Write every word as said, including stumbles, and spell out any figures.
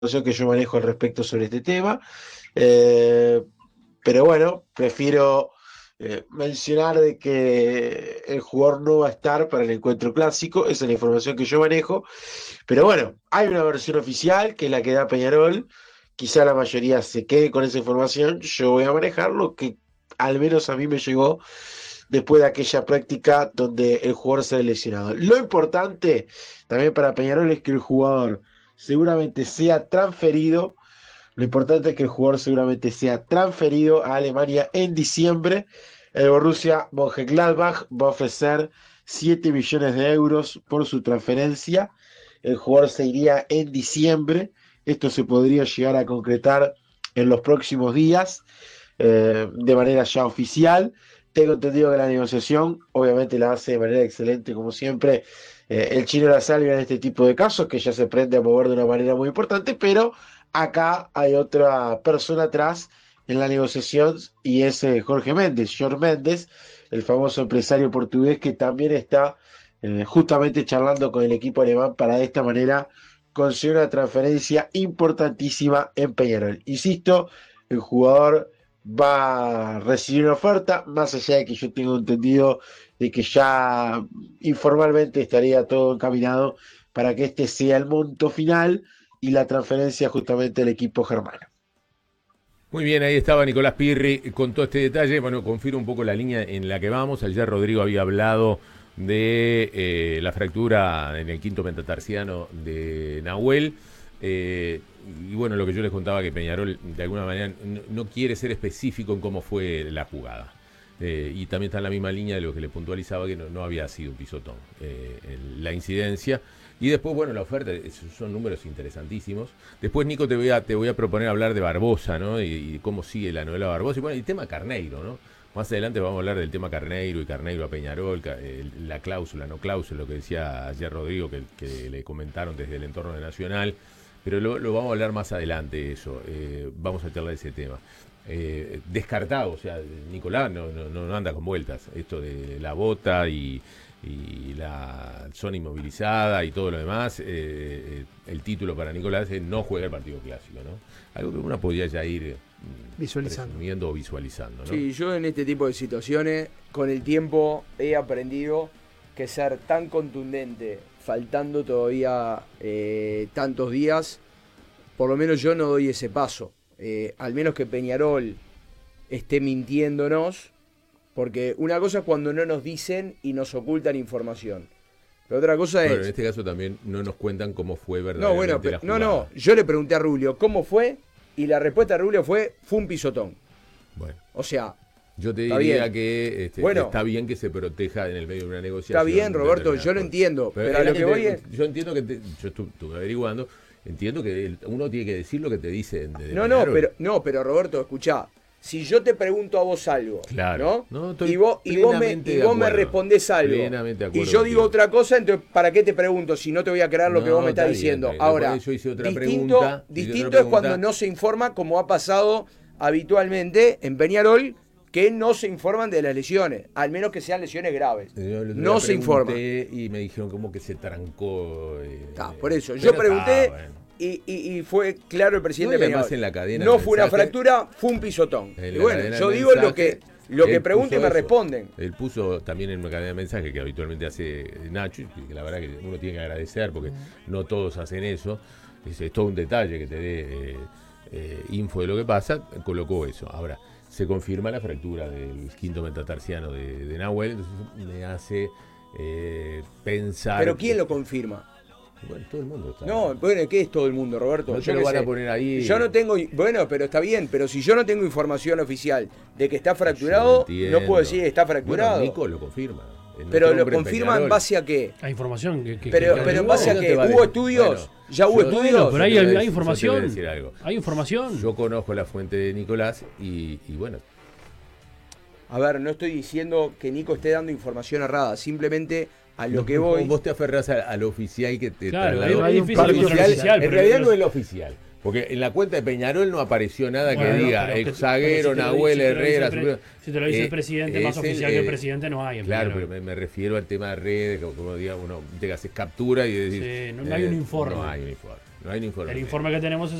que yo manejo al respecto sobre este tema. Eh, pero bueno, prefiero eh, mencionar de que el jugador no va a estar para el encuentro clásico, esa es la información que yo manejo. Pero bueno, hay una versión oficial que es la que da Peñarol. Quizá la mayoría se quede con esa información. Yo voy a manejar lo que al menos a mí me llegó después de aquella práctica donde el jugador se ha lesionado. Lo importante también para Peñarol es que el jugador seguramente sea transferido. Lo importante es que el jugador seguramente sea transferido a Alemania en diciembre. El Borussia Mönchengladbach va a ofrecer siete millones de euros por su transferencia. El jugador se iría en diciembre. Esto se podría llegar a concretar en los próximos días, eh, de manera ya oficial. Tengo entendido que la negociación, obviamente, la hace de manera excelente, como siempre, eh, el chino La Salvia en este tipo de casos, que ya se prende a mover de una manera muy importante, pero acá hay otra persona atrás en la negociación y es eh, Jorge Méndez, Jorge Méndez, el famoso empresario portugués que también está eh, justamente charlando con el equipo alemán para de esta manera conseguir una transferencia importantísima en Peñarol. Insisto, el jugador va a recibir una oferta, más allá de que yo tengo entendido de que ya informalmente estaría todo encaminado para que este sea el monto final y la transferencia justamente del equipo germano. Muy bien, ahí estaba Nicolás Pirri con todo este detalle. Bueno, confirmo un poco la línea en la que vamos. Ayer Rodrigo había hablado de eh, la fractura en el quinto metatarsiano de Nahuel. Eh, y bueno, lo que yo les contaba que Peñarol de alguna manera no, no quiere ser específico en cómo fue la jugada. Eh, y también está en la misma línea de lo que le puntualizaba que no, no había sido un pisotón eh, la incidencia. Y después, bueno, la oferta, son números interesantísimos. Después, Nico, te voy a, te voy a proponer hablar de Barbosa, ¿no? Y, y cómo sigue la novela Barbosa. Y bueno, el tema Carneiro, ¿no? Más adelante vamos a hablar del tema Carneiro y Carneiro a Peñarol, la cláusula, no cláusula, lo que decía ayer Rodrigo, que, que le comentaron desde el entorno de Nacional. Pero lo, lo vamos a hablar más adelante, eso. Eh, vamos a charlar de ese tema. Eh, descartado, o sea, Nicolás no, no, no anda con vueltas. Esto de la bota y... y la zona inmovilizada y todo lo demás, eh, el título para Nicolás es no juega el partido clásico, ¿no? Algo que uno podría ya ir visualizando o visualizando, ¿no? Sí, yo en este tipo de situaciones, con el tiempo he aprendido que ser tan contundente, faltando todavía eh, tantos días, por lo menos yo no doy ese paso. Eh, al menos que Peñarol esté mintiéndonos. Porque una cosa es cuando no nos dicen y nos ocultan información. Pero otra cosa es... Bueno, en este caso también no nos cuentan cómo fue verdaderamente no, bueno, la jugada. No, no, yo le pregunté a Rubio cómo fue y la respuesta de Rubio fue, fue un pisotón. Bueno. O sea... Yo te diría bien. que este, bueno, está bien que se proteja en el medio de una negociación. Está bien, Roberto, yo lo entiendo. Pero, pero a lo que, que voy te, es... Yo entiendo que... Te, yo estuve, estuve averiguando, entiendo que uno tiene que decir lo que te dicen. De no, no, pero, no, pero Roberto, escuchá. Si yo te pregunto a vos algo, claro, ¿no? no y vos, y vos, me, y vos me respondés algo, y yo digo otra cosa, entonces ¿para qué te pregunto si no te voy a creer lo no, que vos me estás diciendo? Bien, Ahora, yo hice otra distinto, pregunta, distinto otra es cuando no se informa, como ha pasado habitualmente en Peñarol, que no se informan de las lesiones, al menos que sean lesiones graves. No se informa. Y me dijeron como que se trancó. Eh, ah, por eso, yo pregunté... Ah, bueno. Y, y, y fue claro el presidente no, Peñarol. En la cadena no fue una fractura, fue un pisotón. Y bueno, yo digo mensaje, lo que lo que pregunte me eso. responden. Él puso también en una cadena de mensaje que habitualmente hace Nacho, que la verdad que uno tiene que agradecer porque no todos hacen eso. Es, es todo un detalle que te dé eh, eh, info de lo que pasa, colocó eso. Ahora, se confirma la fractura del quinto metatarsiano de, de Nahuel, entonces me hace eh, pensar... ¿Pero quién lo confirma? Bueno, todo el mundo está. No, bueno, ¿qué es todo el mundo, Roberto? No te lo van a poner ahí. Yo no tengo, bueno, pero está bien, pero si yo no tengo información oficial de que está fracturado, no puedo decir que está fracturado. Bueno, Nico lo confirma. Pero lo confirma en base a qué? La información que, que Pero, que pero en base a qué, ¿hubo estudios? Bueno, ¿Ya hubo yo, estudios? Bueno, pero hay, hay, hay yo información. Decir algo. Hay información. Yo conozco la fuente de Nicolás y, y bueno. A ver, no estoy diciendo que Nico esté dando información errada, simplemente a lo que voy. Vos te aferrás a, a lo oficial que te claro, trasladó. es difícil oficial, oficial, en realidad no es lo oficial. Porque en la cuenta de Peñarol no apareció nada bueno, que diga ex zaguero, si Nahuel si Herrera. Pre, si te lo dice eh, el presidente, más el, oficial eh, que el presidente no hay. En claro, Peñarol. pero me, me refiero al tema de redes, como, como diga uno, te haces captura y decís. Sí, no, no hay un informe. No hay un informe. No hay un informe. El informe que tenemos es